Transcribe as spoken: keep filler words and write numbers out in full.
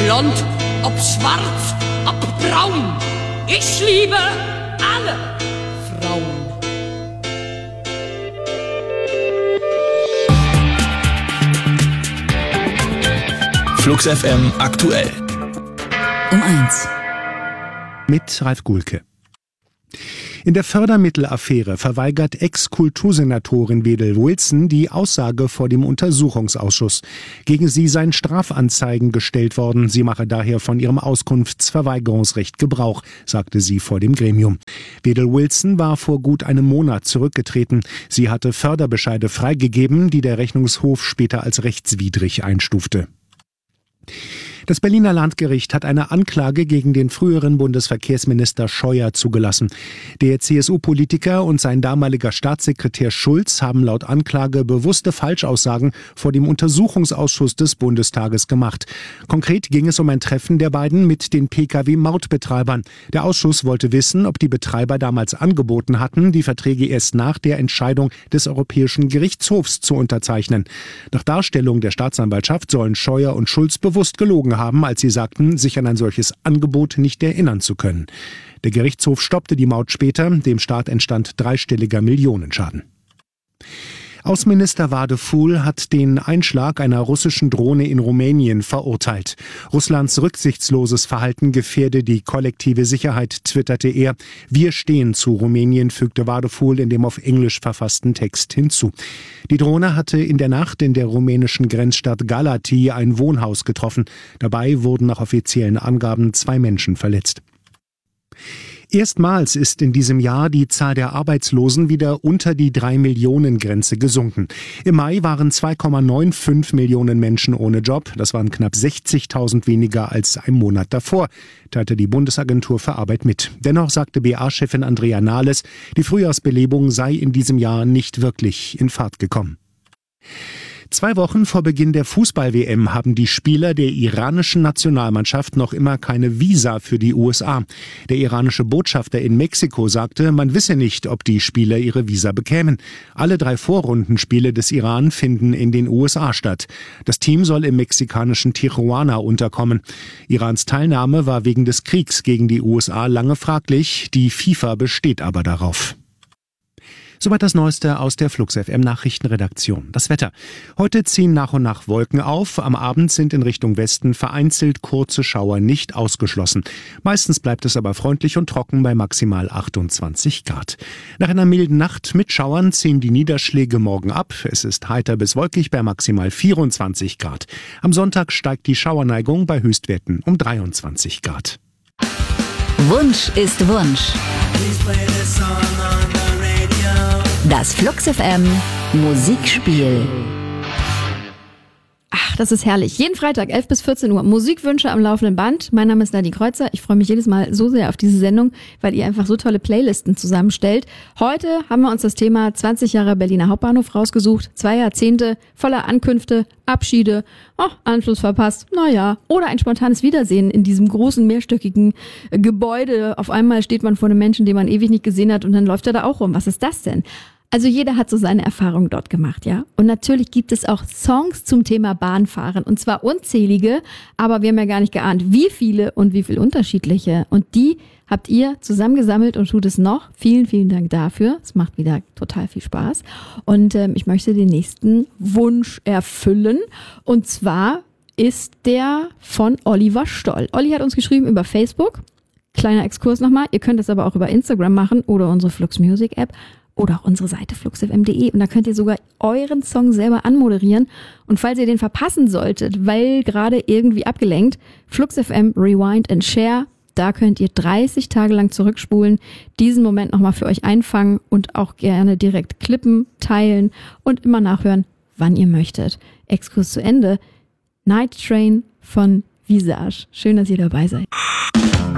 blond, ob schwarz, ob braun. Ich liebe alle Frauen. Flux F M aktuell. Um eins. Mit Ralf Gulke. In der Fördermittelaffäre verweigert Ex-Kultursenatorin Wedel Wilson die Aussage vor dem Untersuchungsausschuss. Gegen sie seien Strafanzeigen gestellt worden. Sie mache daher von ihrem Auskunftsverweigerungsrecht Gebrauch, sagte sie vor dem Gremium. Wedel Wilson war vor gut einem Monat zurückgetreten. Sie hatte Förderbescheide freigegeben, die der Rechnungshof später als rechtswidrig einstufte. Das Berliner Landgericht hat eine Anklage gegen den früheren Bundesverkehrsminister Scheuer zugelassen. Der C S U-Politiker und sein damaliger Staatssekretär Schulz haben laut Anklage bewusste Falschaussagen vor dem Untersuchungsausschuss des Bundestages gemacht. Konkret ging es um ein Treffen der beiden mit den P K W-Mautbetreibern. Der Ausschuss wollte wissen, ob die Betreiber damals angeboten hatten, die Verträge erst nach der Entscheidung des Europäischen Gerichtshofs zu unterzeichnen. Nach Darstellung der Staatsanwaltschaft sollen Scheuer und Schulz bewusst gelogen haben. haben, als sie sagten, sich an ein solches Angebot nicht erinnern zu können. Der Gerichtshof stoppte die Maut später, dem Staat entstand dreistelliger Millionenschaden. Außenminister Wadefuhl hat den Einschlag einer russischen Drohne in Rumänien verurteilt. Russlands rücksichtsloses Verhalten gefährde die kollektive Sicherheit, twitterte er. Wir stehen zu Rumänien, fügte Wadefuhl in dem auf Englisch verfassten Text hinzu. Die Drohne hatte in der Nacht in der rumänischen Grenzstadt Galati ein Wohnhaus getroffen. Dabei wurden nach offiziellen Angaben zwei Menschen verletzt. Erstmals ist in diesem Jahr die Zahl der Arbeitslosen wieder unter die drei Millionen Grenze gesunken. Im Mai waren zwei Komma fünfundneunzig Millionen Menschen ohne Job. Das waren knapp sechzigtausend weniger als ein Monat davor, teilte die Bundesagentur für Arbeit mit. Dennoch sagte B A-Chefin Andrea Nahles, die Frühjahrsbelebung sei in diesem Jahr nicht wirklich in Fahrt gekommen. Zwei Wochen vor Beginn der Fußball-W M haben die Spieler der iranischen Nationalmannschaft noch immer keine Visa für die U S A. Der iranische Botschafter in Mexiko sagte, man wisse nicht, ob die Spieler ihre Visa bekämen. Alle drei Vorrundenspiele des Iran finden in den U S A statt. Das Team soll im mexikanischen Tijuana unterkommen. Irans Teilnahme war wegen des Kriegs gegen die U S A lange fraglich. Die FIFA besteht aber darauf. Soweit das Neueste aus der Flux F M Nachrichtenredaktion. Das Wetter. Heute ziehen nach und nach Wolken auf. Am Abend sind in Richtung Westen vereinzelt kurze Schauer nicht ausgeschlossen. Meistens bleibt es aber freundlich und trocken bei maximal achtundzwanzig Grad. Nach einer milden Nacht mit Schauern ziehen die Niederschläge morgen ab. Es ist heiter bis wolkig bei maximal vierundzwanzig Grad. Am Sonntag steigt die Schauerneigung bei Höchstwerten um dreiundzwanzig Grad. Wunsch ist Wunsch. Das Flux F M Musikspiel. Ach, das ist herrlich. Jeden Freitag, elf bis vierzehn Uhr, Musikwünsche am laufenden Band. Mein Name ist Nadine Kreuzer. Ich freue mich jedes Mal so sehr auf diese Sendung, weil ihr einfach so tolle Playlisten zusammenstellt. Heute haben wir uns das Thema zwanzig Jahre Berliner Hauptbahnhof rausgesucht. Zwei Jahrzehnte voller Ankünfte, Abschiede, oh, Anschluss verpasst, naja, oder ein spontanes Wiedersehen in diesem großen mehrstöckigen Gebäude. Auf einmal steht man vor einem Menschen, den man ewig nicht gesehen hat und dann läuft er da auch rum. Was ist das denn? Also jeder hat so seine Erfahrung dort gemacht, ja. Und natürlich gibt es auch Songs zum Thema Bahnfahren und zwar unzählige, aber wir haben ja gar nicht geahnt, wie viele und wie viel unterschiedliche. Und die habt ihr zusammengesammelt und tut es noch. Vielen, vielen Dank dafür. Es macht wieder total viel Spaß. Und ähm, ich möchte den nächsten Wunsch erfüllen. Und zwar ist der von Oliver Stoll. Olli hat uns geschrieben über Facebook. Kleiner Exkurs nochmal. Ihr könnt es aber auch über Instagram machen oder unsere Flux Music App. Oder auch unsere Seite flux f m punkt d e und da könnt ihr sogar euren Song selber anmoderieren. Und falls ihr den verpassen solltet, weil gerade irgendwie abgelenkt, Flux F M Rewind and Share, da könnt ihr dreißig Tage lang zurückspulen, diesen Moment nochmal für euch einfangen und auch gerne direkt klippen, teilen und immer nachhören, wann ihr möchtet. Exkurs zu Ende. Night Train von Visage. Schön, dass ihr dabei seid.